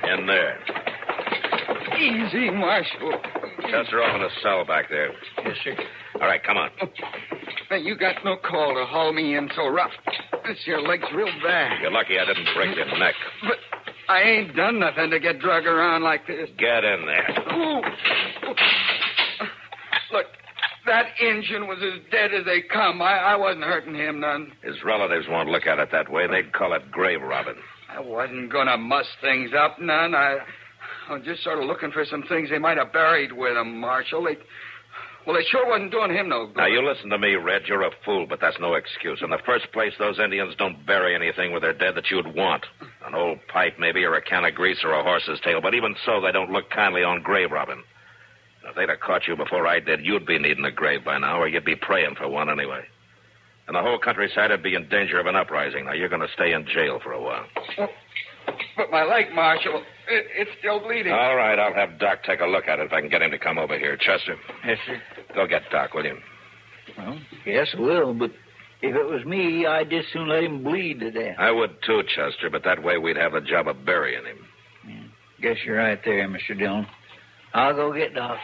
In there. Easy, Marshal. Chester, open a cell back there. Yes, sir. All right, come on. Hey, you got no call to haul me in so rough. This your leg's real bad. You're lucky I didn't break your neck. But I ain't done nothing to get drug around like this. Get in there. Ooh. Look, that Injun was as dead as they come. I wasn't hurting him none. His relatives won't look at it that way. They'd call it grave robbing. I wasn't going to muss things up none. I was just sort of looking for some things they might have buried with them, Marshal. They sure wasn't doing him no good. Now, you listen to me, Red. You're a fool, but that's no excuse. In the first place, those Indians don't bury anything with their dead that you'd want. An old pipe, maybe, or a can of grease, or a horse's tail. But even so, they don't look kindly on grave robbing. If they'd have caught you before I did, you'd be needing a grave by now, or you'd be praying for one anyway. And the whole countryside would be in danger of an uprising. Now, you're going to stay in jail for a while. But my leg, Marshal, it's still bleeding. All right, I'll have Doc take a look at it if I can get him to come over here. Chester. Yes, sir. Go get Doc, will you? Well, yes, I will, but if it was me, I'd just soon let him bleed to death. I would too, Chester, but that way we'd have the job of burying him. Yeah, guess you're right there, Mr. Dillon. I'll go get Doc.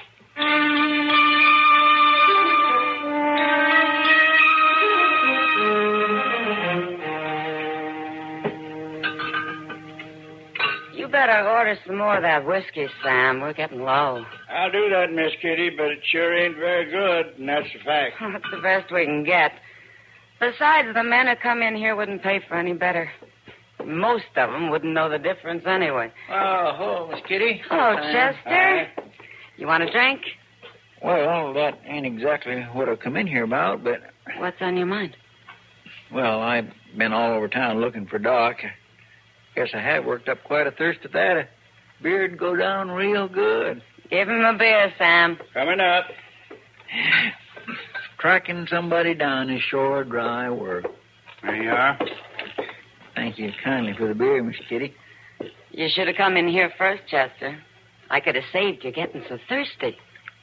You better order some more of that whiskey, Sam. We're getting low. I'll do that, Miss Kitty, but it sure ain't very good, and that's a fact. That's the best we can get. Besides, the men who come in here wouldn't pay for any better. Most of them wouldn't know the difference anyway. Oh, hello, Miss Kitty. Hello, Chester. You want a drink? Well, that ain't exactly what I've come in here about, but... What's on your mind? Well, I've been all over town looking for Doc. Guess I have worked up quite a thirst at that. A beer'd go down real good. Give him a beer, Sam. Coming up. Tracking somebody down is sure dry work. There you are. Thank you kindly for the beer, Miss Kitty. You should have come in here first, Chester. I could have saved you getting so thirsty.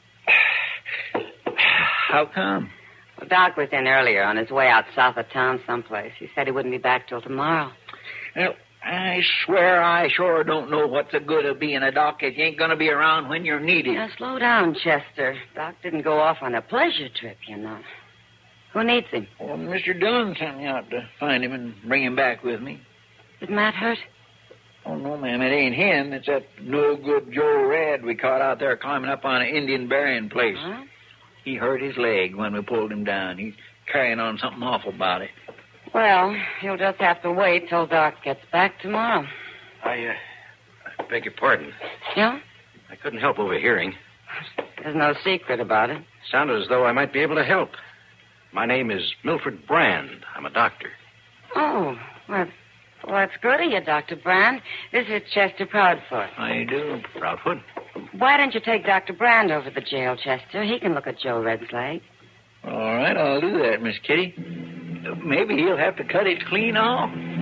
How come? Well, Doc was in earlier on his way out south of town someplace. He said he wouldn't be back till tomorrow. Well, I swear I sure don't know what's the good of being a doc if you ain't going to be around when you're needed. Now, slow down, Chester. Doc didn't go off on a pleasure trip, you know. Who needs him? Well, Mr. Dillon sent me out to find him and bring him back with me. Is Matt hurt? Oh, no, ma'am, it ain't him. It's that no-good Joe Red we caught out there climbing up on an Indian burying place. Huh? He hurt his leg when we pulled him down. He's carrying on something awful about it. Well, he'll just have to wait till Doc gets back tomorrow. I beg your pardon. Yeah? I couldn't help overhearing. There's no secret about it. Sounded as though I might be able to help. My name is Milford Brand. I'm a doctor. Oh, well, that's good of you, Dr. Brand. This is Chester Proudfoot. How you do? Proudfoot? Why don't you take Dr. Brand over to the jail, Chester? He can look at Joe Red's leg. All right, I'll do that, Miss Kitty. Maybe he'll have to cut it clean off.